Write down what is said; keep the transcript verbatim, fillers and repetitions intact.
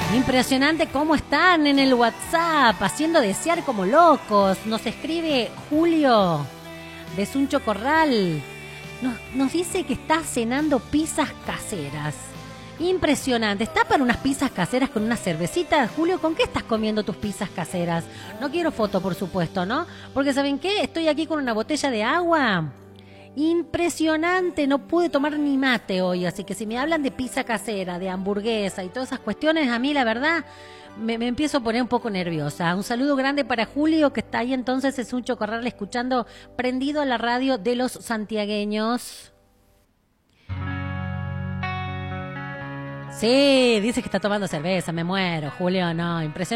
Impresionante cómo están en el WhatsApp, haciendo desear como locos. Nos escribe Julio de Suncho Corral. Nos, nos dice que está cenando pizzas caseras. Impresionante. ¿Está para unas pizzas caseras con una cervecita? Julio, ¿con qué estás comiendo tus pizzas caseras? No quiero foto, por supuesto, ¿no? Porque ¿saben qué? Estoy aquí con una botella de agua. Impresionante, no pude tomar ni mate hoy, así que si me hablan de pizza casera, de hamburguesa y todas esas cuestiones, a mí la verdad me, me empiezo a poner un poco nerviosa. Un saludo grande para Julio, que está ahí entonces, es un chocorral escuchando, prendido a la radio de los santiagueños. Sí, dice que está tomando cerveza, me muero, Julio, no, impresionante.